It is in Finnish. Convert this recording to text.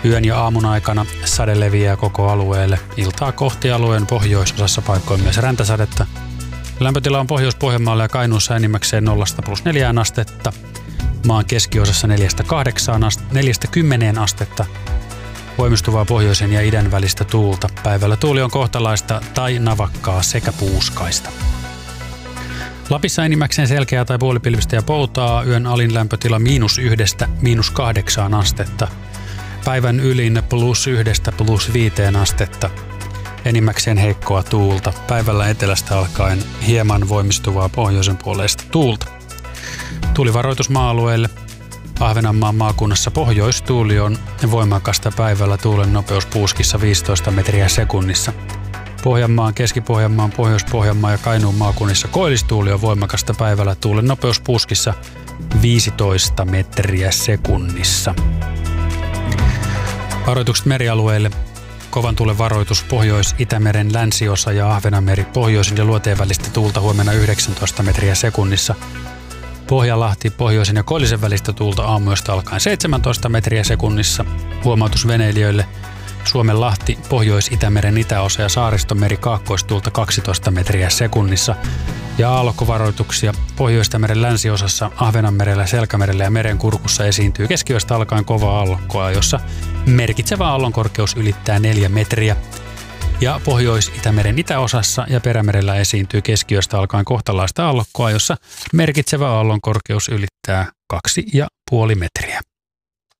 Yön ja aamun aikana sade leviää koko alueelle. Iltaa kohti alueen pohjoisosassa paikkoin myös räntäsadetta. Lämpötila on Pohjois-Pohjanmaalla ja Kainuussa enimmäkseen 0–4 astetta. Maan keskiosassa 4–10 astetta. Voimistuvaa pohjoisen ja idän välistä tuulta. Päivällä tuuli on kohtalaista tai navakkaa sekä puuskaista. Lapissa enimmäkseen selkeää tai puolipilvistä ja poutaa. Yön alin lämpötila -1––8 astetta. Päivän ylin +1–+5 astetta. Enimmäkseen heikkoa tuulta. Päivällä etelästä alkaen hieman voimistuvaa pohjoisen puoleista tuulta. Tuulivaroitus maa-alueelle. Ahvenanmaan maakunnassa pohjoistuuli on voimakasta. Päivällä tuulen nopeus puuskissa 15 metriä sekunnissa. Pohjanmaan, Keski-Pohjanmaan, Pohjois-Pohjanmaan ja Kainuun maakunnissa koillistuuli on voimakasta. Päivällä tuulen nopeus puuskissa 15 metriä sekunnissa. Varoitukset merialueille. Kovan tuulen varoitus Pohjois-Itämeren länsiosa ja Ahvenanmeri. Pohjoisen ja luoteen välistä tuulta huomenna 19 metriä sekunnissa. Pohjanlahti, pohjoisen ja koillisen välistä tuulta aamuyöstä alkaen 17 metriä sekunnissa. Huomautus veneilijöille. Suomenlahti, Pohjois-Itämeren itäosa ja Saaristomeri kaakkoistuulta 12 metriä sekunnissa. Ja aallokkovaroituksia. Pohjois-Itämeren länsiosassa, Ahvenanmerellä, Selkämerellä ja Merenkurkussa esiintyy keskiyöstä alkaen kovaa aallokkoa, jossa merkitsevä aallonkorkeus ylittää 4 metriä. Ja Pohjois-Itämeren itäosassa ja Perämerellä esiintyy keskiyöstä alkaen kohtalaista aallokkoa, jossa merkitsevä aallonkorkeus ylittää 2,5 metriä.